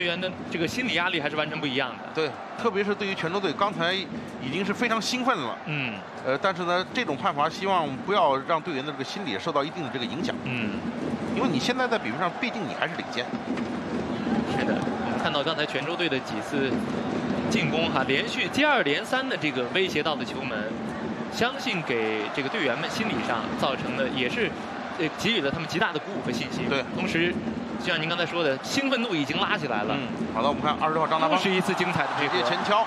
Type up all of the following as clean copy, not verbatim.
队员的这个心理压力还是完全不一样的。 对，特别是对于泉州队，刚才已经是非常兴奋了。但是呢，这种判罚希望不要让队员的这个心理受到一定的这个影响。因为你现在在比分上，毕竟你还是领先。 是的，我们看到刚才泉州队的几次进攻哈，连续接二连三的这个威胁到的球门，相信给这个队员们心理上造成的也是，给予了他们极大的鼓舞和信心。 对， 同时。 就像您刚才说的，兴奋度已经拉起来了。 好的，我们看20号张达芳， 又是一次精彩的这个前敲。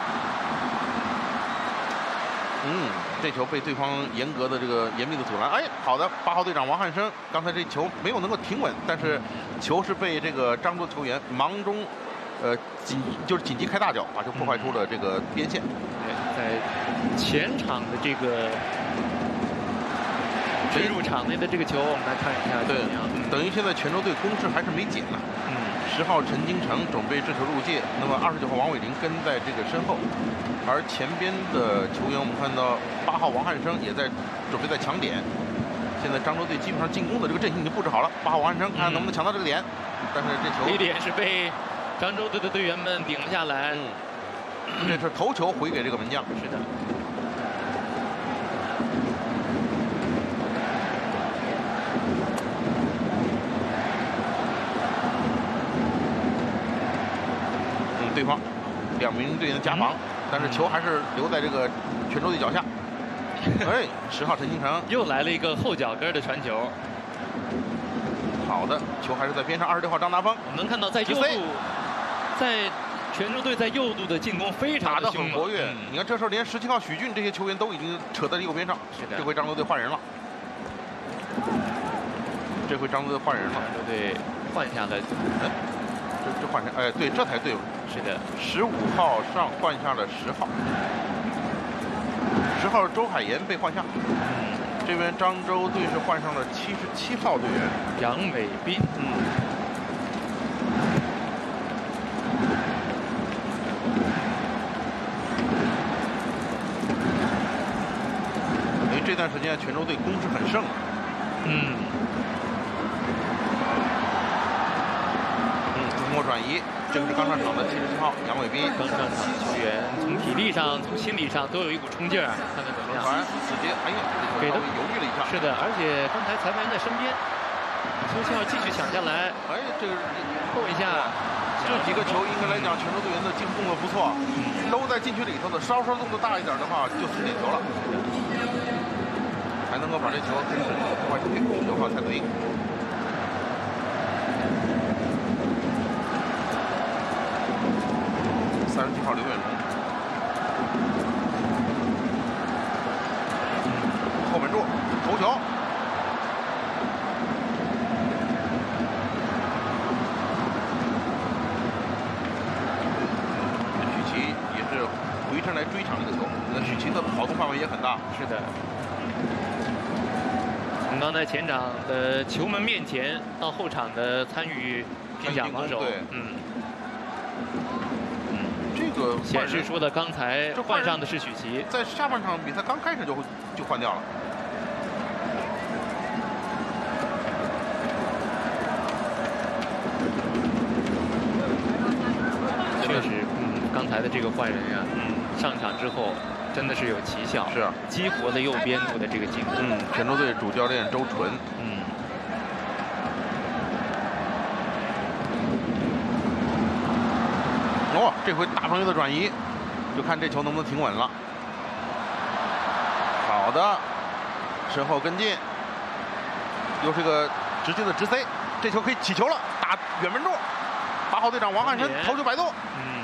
这球被对方严格的这个严密的阻拦。哎，好的，8号队长王汉生，刚才这球没有能够停稳，但是球是被这个漳州球员忙中，紧急开大脚，把球破坏出了这个边线。 在前场的这个。 追入场内的这个球，我们来看一下。 对，等于现在泉州队攻势还是没减呢。10号陈金城准备这球入界，那么29号王伟林跟在这个身后，而前边的球员我们看到8号王汉生也在准备在抢点。现在漳州队基本上进攻的这个阵型已经布置好了，8号王汉生看能不能抢到这个点，但是这球这点是被漳州队的队员们顶了下来。 这是头球回给这个门将。 是的。 对方2名队员的加防，但是球还是留在这个泉州队脚下。哎，10号陈金城又来了一个后脚跟的传球。 好的，球还是在边上。26号张达峰， 我们能看到在右路，在泉州队在右路的进攻非常的很活跃。你看这时候连17号许俊这些球员都已经扯在右边上。 是的， 这回漳州队换人了。这回漳州队换人了。 漳州队换下了。 这换成哎，对，这才对。 是的 ，15号上换下了10号，10号周海岩被换下。这边漳州队是换上了77号队员杨伟斌。 因为这段时间泉州队攻势很盛。通过转移，这个是刚上场的77号杨伟斌。 刚上场的球员从体力上、从心理上都有一股冲劲儿，看看怎么样？ 直接，哎呀，给他犹豫了一下。 是的，而且刚才裁判在身边，邱庆浩继续抢下来。 哎，这个扣一下。 这几个球应该来讲，泉州队员的进攻动作不错，都在禁区里头的，稍动作大一点的话就死点球了。还能够把这球跟破坏出去，9号蔡子英。 37号刘远龙，后门柱头球，许琪也是回身来追抢这个球，那许琪的跑动范围也很大。 是的，从刚才前场的球门面前到后场的参与拼抢防守， 对，这个显示出的刚才换上的是许琪， 在下半场比赛刚开始就换掉了。 确实，刚才的这个换人呀，上场之后真的是有奇效， 是激活了右边路的这个进攻。 泉州队主教练周纯，这回大朋友的转移，就看这球能不能停稳了。好的，身后跟进，又是个直接的直塞，这球可以起球了，打远门柱。8号队长王汉生头球摆渡。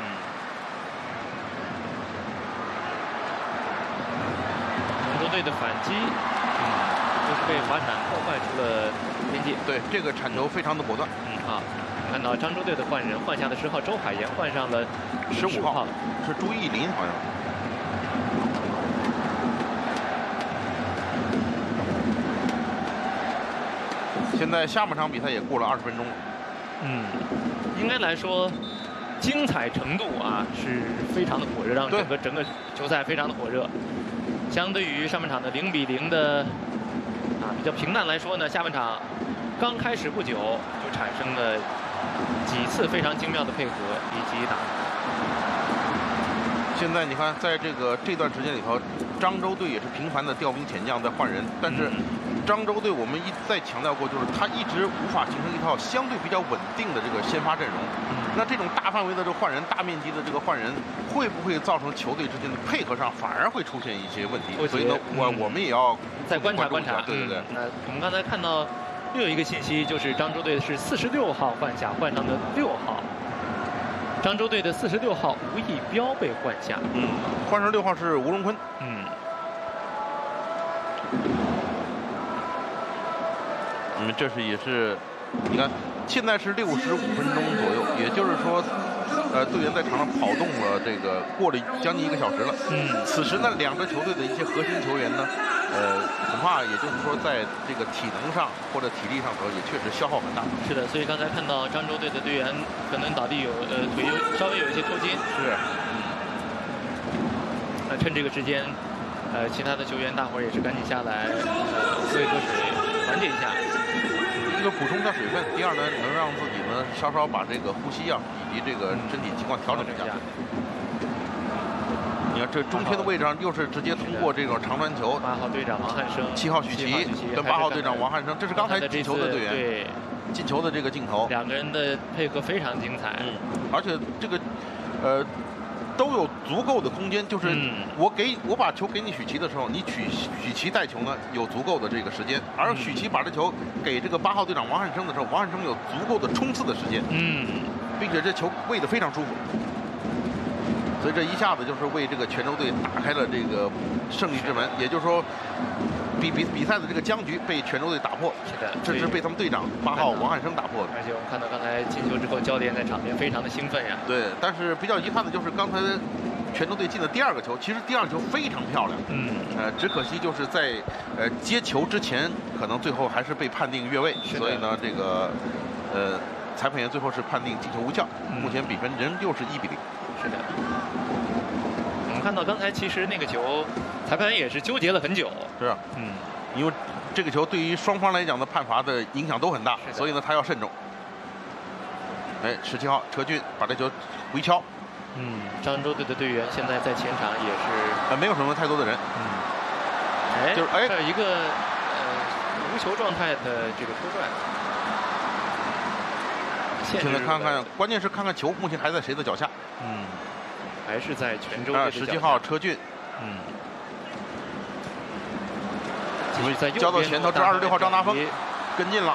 泉州队的反击，就是被滑铲破坏出了边界。 对，这个铲球非常的果断。 看到漳州队的换人，换下的10号周海岩，换上了15号， 是朱义林好像。现在下半场比赛也过了20分钟了。 应该来说，精彩程度啊是非常的火热，让整个球赛非常的火热。相对于上半场的0-0的比较平淡来说呢，下半场刚开始不久就产生了几次非常精妙的配合以及打。 现在你看，在这段时间里头，漳州队也是频繁的调兵遣将在换人，但是漳州队我们一再强调过，就是他一直无法形成一套相对比较稳定的这个先发阵容。那这种大范围的这个换人、大面积的这个换人，会不会造成球队之间的配合上反而会出现一些问题？所以呢，我们也要再观察观察。 对对对。 那我们刚才看到又有一个信息，就是漳州队是46号换下，换上的6号。漳州队的46号吴义标被换下， 换上6号是吴荣坤，这是也是，你看现在是65分钟左右，也就是说，队员在场上跑动了过了将近1个小时了，此时呢，两支球队的一些核心球员呢，恐怕也就是说在这个体能上或者体力上头也确实消耗很大。 是的，所以刚才看到漳州队的队员可能倒地腿稍微有一些抽筋。 是。 那趁这个时间，其他的球员大伙儿也是赶紧下来喝一喝水，缓解一下。 一个补充一下水分，第二呢，能让自己呢稍稍把这个呼吸啊以及这个身体情况调整一下。你看这中圈的位置上，又是直接通过这种长传球。 8号队长王汉生 ，7号许琪跟8号队长王汉生，这是刚才进球的队员。 对， 进球的这个镜头， 两个人的配合非常精彩。 而且这个都有足够的空间，就是我把球给你许琪的时候，你许琪带球呢有足够的这个时间，而许琪把这球给这个8号队长王汉生的时候，王汉生有足够的冲刺的时间，并且这球喂得非常舒服，所以这一下子就是为这个泉州队打开了这个胜利之门，也就是说，比赛的这个僵局被泉州队打破， 是的， 这是被他们队长8号王汉生打破的。 而且我们看到刚才进球之后，教练在场边非常的兴奋呀。 对，但是比较遗憾的就是刚才泉州队进的第2个球，其实第2个球非常漂亮，只可惜就是在接球之前，可能最后还是被判定越位，所以呢，这个裁判员最后是判定进球无效，目前比分仍旧是1比0。 是的。我们看到刚才其实那个球，裁判员也是纠结了很久。 是啊，因为这个球对于双方来讲的判罚的影响都很大，所以呢他要慎重。17号车俊把这球回敲。 漳州队的队员现在在前场也是没有什么太多的人。就是这有一个无球状态的这个拖拽。 现在看看，关键是看看球目前还在谁的脚下。 还是在泉州队的脚下。 17号车俊。交到前头，这26号张达峰跟进了，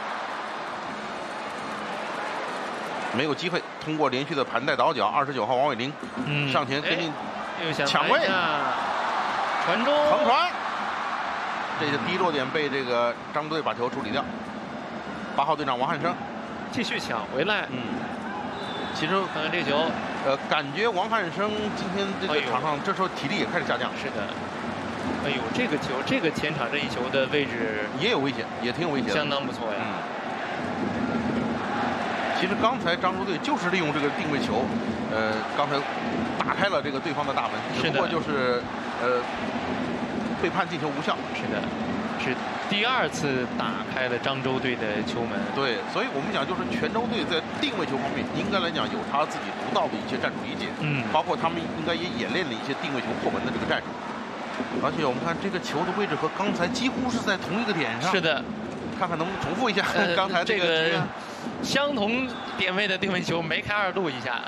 没有机会，通过连续的盘带倒脚，29号王伟林上前跟进抢位， 传中横传，这个低落点被这个漳队把球处理掉。8号队长王汉生继续抢回来。 其实看看这球， 感觉王汉生今天这个场上这时候体力也开始下降。 是的。哎呦，这个球，这个前场任意球的位置也有危险，也挺有危险， 相当不错呀。 其实刚才漳州队就是利用这个定位球，刚才打开了这个对方的大门，只不过就是被判进球无效。 是的，是第2次打开了漳州队的球门。 对，所以我们讲就是泉州队在定位球方面应该来讲有他自己独到的一些战术理解，包括他们应该也演练了一些定位球破门的这个战术。而且我们看这个球的位置和刚才几乎是在同一个点上。 是的， 看看能不能重复一下刚才这个相同点位的定位球，梅开2度一下。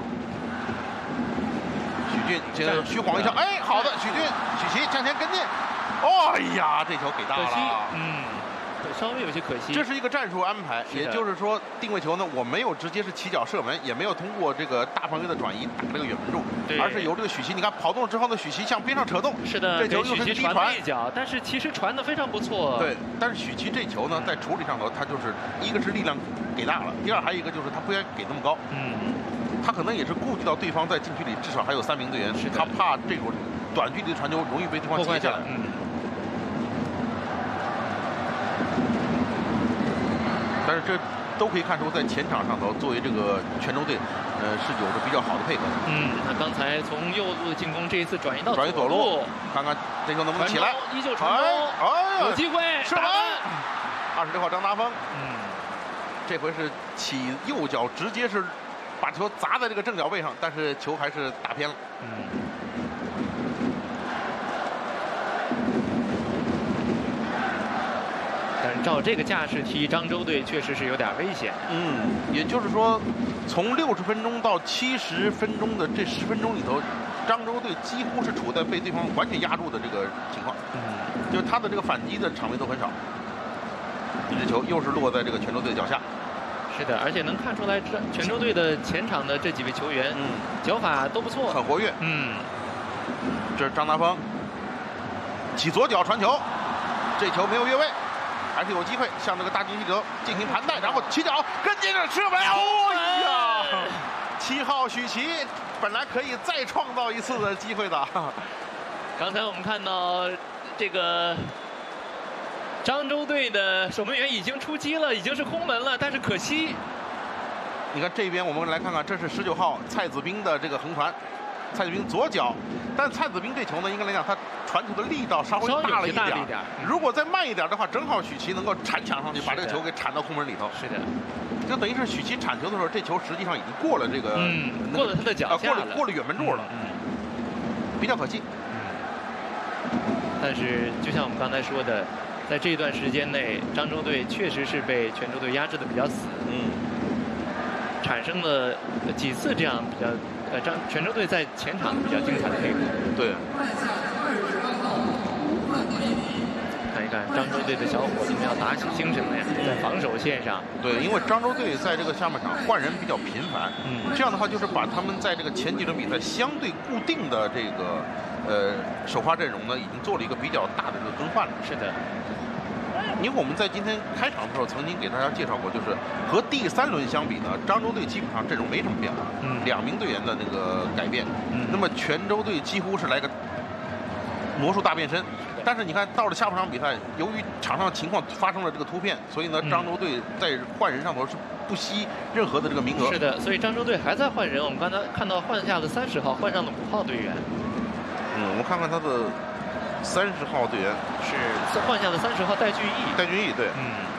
许俊接着虚晃一下，好的，许琪向前跟进。哎呀，这球给大了。 稍微有些可惜。 这是一个战术安排，也就是说定位球呢，我没有直接是起脚射门，也没有通过这个大范围的转移打这个远门柱，而是由这个许琪，你看跑动了之后呢，许琪向边上扯动， 是的， 这球又是低传一脚，但是其实传的非常不错。 对，但是许琪这球呢，在处理上头，他就是一个是力量给大了，第二还有一个就是他不应该给那么高。他可能也是顾及到对方在禁区里至少还有3名队员，他怕这种短距离的传球容易被对方截下来。但是这都可以看出，在前场上头，作为这个泉州队，是有着比较好的配合的。 那刚才从右路的进攻，这一次转移到左路，看看这球能不能起来？ 依旧传中，有机会射门。26号张达峰， 这回是起右脚直接是把球砸在这个正脚背上，但是球还是打偏了。 但是照这个架势踢漳州队确实是有点危险。 也就是说，从60分钟到70分钟的这10分钟里头，漳州队几乎是处在被对方完全压住的这个情况。就是他的这个反击的场面都很少。这球又是落在这个泉州队脚下。 是的，而且能看出来，泉州队的前场的这几位球员，脚法都不错， 很活跃。这是张达峰起左脚传球，这球没有越位，还是有机会向这个大金希德进行盘带，然后起脚跟进着射门。哎呀，7号许琪本来可以再创造一次的机会的。 刚才我们看到这个漳州队的守门员已经出击了，已经是空门了，但是可惜。 你看这边，我们来看看，这是19号蔡子斌的这个横传，蔡子斌左脚，但蔡子斌这球呢，应该来讲他传球的力道稍微大了一点。如果再慢一点的话，正好许琪能够铲抢上去，把这个球给铲到空门里头。 是的， 就等于是许琪铲球的时候，这球实际上已经过了这个， 过了他的脚下了， 过了远门柱了，比较可惜。 但是就像我们刚才说的，在这段时间内，漳州队确实是被泉州队压制的比较死，产生了几次这样比较泉州队在前场比较精彩的配合。 对， 看一看漳州队的小伙子们要打起精神来呀，在防守线上。 对，因为漳州队在这个下半场换人比较频繁，这样的话就是把他们在这个前几轮比赛相对固定的这个首发阵容呢，已经做了一个比较大的这个更换了。 是的。 因为我们在今天开场的时候曾经给大家介绍过，就是和第3轮相比呢，漳州队基本上阵容没什么变化，2名队员的那个改变。那么泉州队几乎是来个魔术大变身，但是你看到了下半场比赛，由于场上情况发生了这个突变，所以呢，漳州队在换人上头是不惜任何的这个名额。 是的，所以漳州队还在换人。我们刚才看到换下了30号，换上了5号队员。 我们看看他的30号队员是换下了30号戴俊毅。 戴俊毅，对。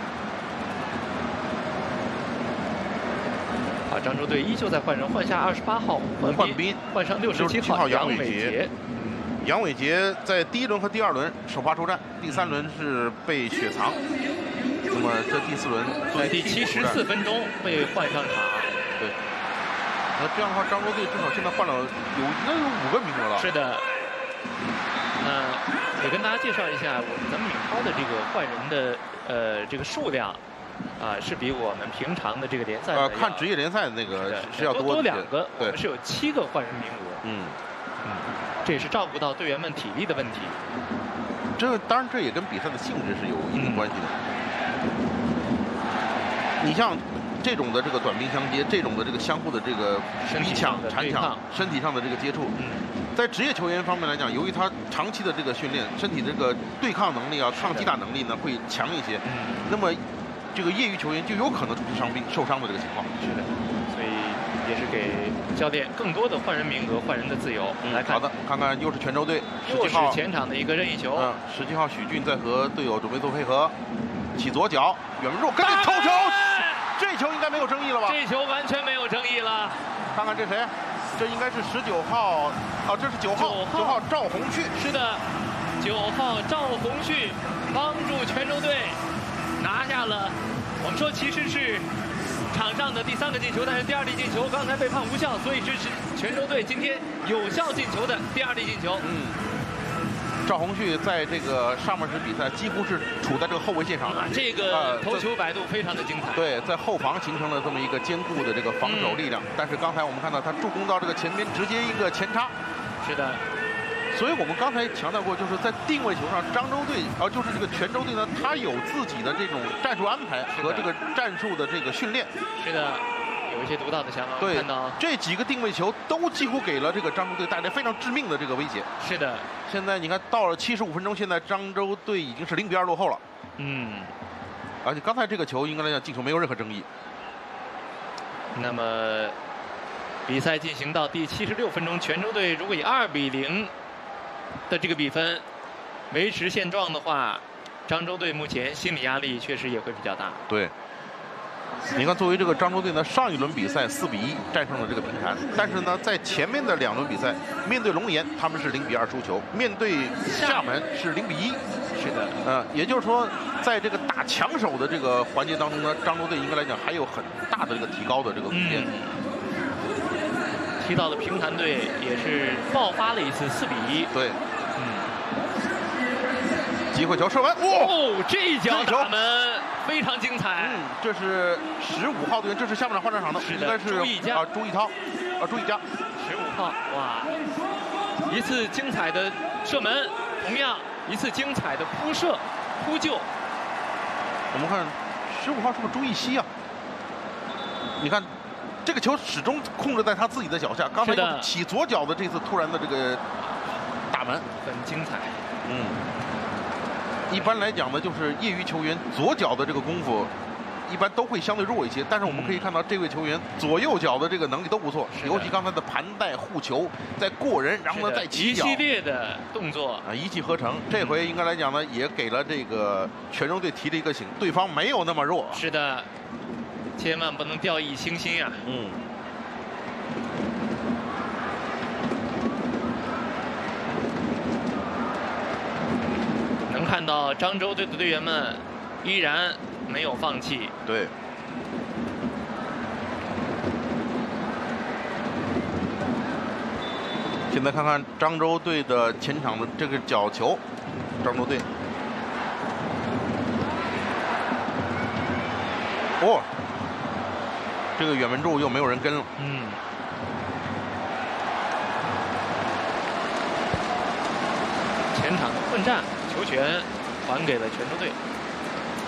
好，漳州队依旧在换人，换下28号吴焕斌， 换上67号杨伟杰。 杨伟杰在第1轮和第2轮首发出战，第3轮是被雪藏。那么这第4轮在第74分钟被换上场。 对。那这样的话，漳州队至少现在换了应该有5个名额了。 是的。也跟大家介绍一下，咱们闵涛的这个换人的这个数量是比我们平常的这个联赛看职业联赛的那个是要多2个， 对， 我们是有7个换人名额。这也是照顾到队员们体力的问题。 当然这也跟比赛的性质是有一定关系的。你像这种的这个短兵相接，这种的这个相互的这个逼抢、缠抢、身体上的这个接触，在职业球员方面来讲，由于他长期的这个训练，身体这个对抗能力抗击打能力呢会强一些。那么这个业余球员就有可能出现受伤的这个情况。 是的，所以也是给教练更多的换人名额、换人的自由。来看， 好的，看看又是泉州队 17号前场的一个任意球。 17号许俊在和队友准备做配合，起左脚远门柱跟头球，这球应该没有争议了吧？ 这球完全没有争议了。 看看这谁？这应该是19号，这是9号赵宏旭。 是的，9号赵宏旭帮助泉州队拿下了，我们说其实是场上的第3个进球，但是第2粒进球刚才被判无效，所以这是泉州队今天有效进球的第2粒进球。 赵宏旭在这个上半时比赛几乎是处在这个后卫线上， 这个头球摆渡非常的精彩。 对，在后防形成了这么一个坚固的这个防守力量。但是刚才我们看到他助攻到这个前边，直接一个前插。 是的。 所以我们刚才强调过，就是在定位球上，漳州队就是这个泉州队呢，他有自己的这种战术安排和这个战术的这个训练。 是的。有一些独到的想法， 对， 看到这几个定位球都几乎给了这个漳州队带来非常致命的这个威胁。 是的， 现在你看到了75分钟，现在漳州队已经是0-2落后了。而且刚才这个球应该来讲进球没有任何争议。 那么比赛进行到第76分钟，泉州队如果以2-0的这个比分维持现状的话，漳州队目前心理压力确实也会比较大。 对。 你看，作为这个漳州队呢，上一轮比赛4比1战胜了这个平潭，但是呢，在前面的2轮比赛，面对龙岩他们是0比2输球，面对厦门是0比1。 是的， 也就是说，在这个打强手的这个环节当中呢，漳州队应该来讲还有很大的这个提高的这个空间。 提到的平潭队也是爆发了一次4比1。 对，机会球射门， 哦，这一脚打门非常精彩。 这是15号队员，这是下半场换上场的，应该是朱义佳朱义涛，朱义佳 ，15号，哇，一次精彩的射门，同样一次精彩的扑射、扑救。 我们看15号是不是朱义熙啊？你看。这个球始终控制在他自己的脚下，刚才又起左脚的这次突然的这个打门， 很精彩。 一般来讲呢，就是业余球员左脚的这个功夫，一般都会相对弱一些。但是我们可以看到，这位球员左右脚的这个能力都不错，尤其刚才的盘带护球，再过人，然后呢再起脚， 一系列的动作一气呵成。这回应该来讲呢，也给了这个泉州队提了一个醒，对方没有那么弱。 是的。千万不能掉以轻心啊！能看到漳州队的队员们依然没有放弃。 对。现在看看漳州队的前场的这个角球，漳州队。这个远门柱又没有人跟了。 前场的混战，球权还给了泉州队。